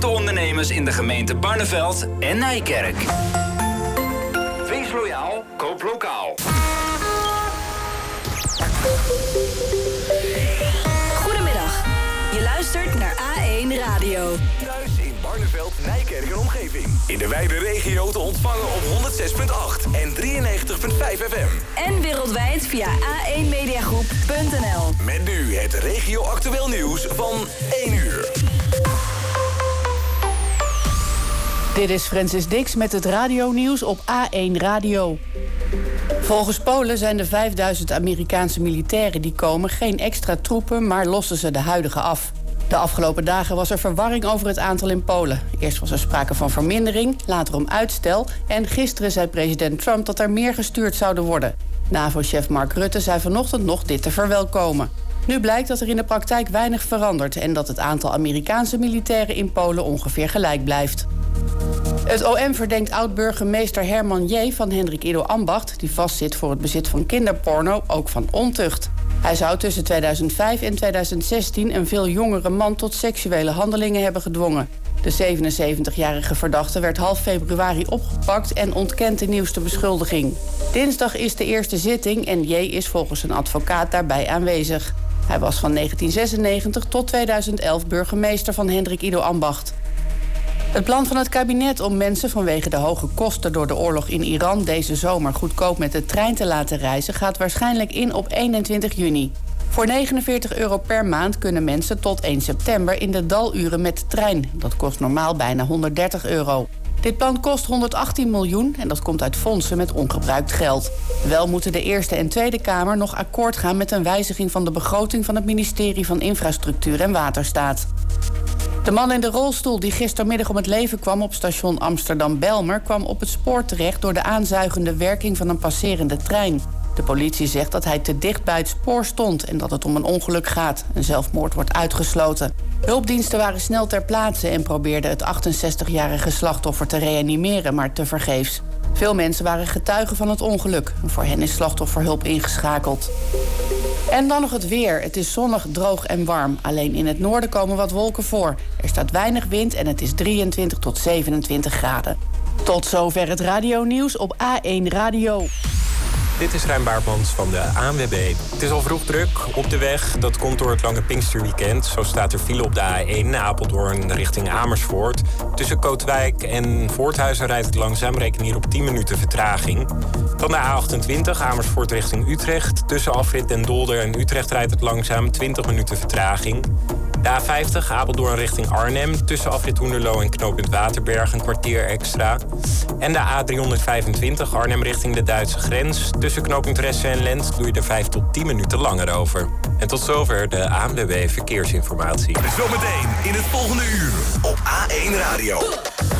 de ondernemers in de gemeente Barneveld en Nijkerk. Wees loyaal, koop lokaal. Goedemiddag. Je luistert naar A1 Radio. Thuis in Barneveld, Nijkerk en omgeving. In de wijde regio te ontvangen op 106.8 en 93.5 FM. En wereldwijd via a1mediagroep.nl. Met nu het regio-actueel nieuws van 1 uur. Dit is Francis Dix met het radionieuws op A1 Radio. Volgens Polen zijn de 5000 Amerikaanse militairen die komen geen extra troepen, maar lossen ze de huidige af. De afgelopen dagen was er verwarring over het aantal in Polen. Eerst was er sprake van vermindering, later om uitstel en gisteren zei president Trump dat er meer gestuurd zouden worden. NAVO-chef Mark Rutte zei vanochtend nog dit te verwelkomen. Nu blijkt dat er in de praktijk weinig verandert en dat het aantal Amerikaanse militairen in Polen ongeveer gelijk blijft. Het OM verdenkt oud-burgemeester Herman J. van Hendrik Ido Ambacht, die vastzit voor het bezit van kinderporno, ook van ontucht. Hij zou tussen 2005 en 2016 een veel jongere man tot seksuele handelingen hebben gedwongen. De 77-jarige verdachte werd half februari opgepakt en ontkent de nieuwste beschuldiging. Dinsdag is de eerste zitting en J. is volgens zijn advocaat daarbij aanwezig. Hij was van 1996 tot 2011 burgemeester van Hendrik Ido Ambacht. Het plan van het kabinet om mensen vanwege de hoge kosten door de oorlog in Iran deze zomer goedkoop met de trein te laten reizen gaat waarschijnlijk in op 21 juni. Voor €49 per maand kunnen mensen tot 1 september in de daluren met de trein. Dat kost normaal bijna €130. Dit plan kost 118 miljoen en dat komt uit fondsen met ongebruikt geld. Wel moeten de Eerste en Tweede Kamer nog akkoord gaan met een wijziging van de begroting van het ministerie van Infrastructuur en Waterstaat. De man in de rolstoel die gistermiddag om het leven kwam op station Amsterdam-Belmer kwam op het spoor terecht door de aanzuigende werking van een passerende trein. De politie zegt dat hij te dicht bij het spoor stond en dat het om een ongeluk gaat. Een zelfmoord wordt uitgesloten. Hulpdiensten waren snel ter plaatse en probeerden het 68-jarige slachtoffer te reanimeren, maar tevergeefs. Veel mensen waren getuigen van het ongeluk. Voor hen is slachtofferhulp ingeschakeld. En dan nog het weer. Het is zonnig, droog en warm. Alleen in het noorden komen wat wolken voor. Er staat weinig wind en het is 23 tot 27 graden. Tot zover het radionieuws op A1 Radio. Dit is Rijn Baartmans van de ANWB. Het is al vroeg druk op de weg. Dat komt door het lange Pinksterweekend. Zo staat er file op de A1 Apeldoorn richting Amersfoort. Tussen Kootwijk en Voorthuizen rijdt het langzaam. Reken hier op 10 minuten vertraging. Dan de A28 Amersfoort richting Utrecht. Tussen afrit Den Dolder en Utrecht rijdt het langzaam. 20 minuten vertraging. De A50 Apeldoorn richting Arnhem. Tussen afrit Hoenderloo en knooppunt Waterberg een kwartier extra. En de A325 Arnhem richting de Duitse grens. Tussen knooppunt Ressen en Lent doe je er 5 tot 10 minuten langer over. En tot zover de ANWB Verkeersinformatie. Zometeen in het volgende uur op A1 Radio.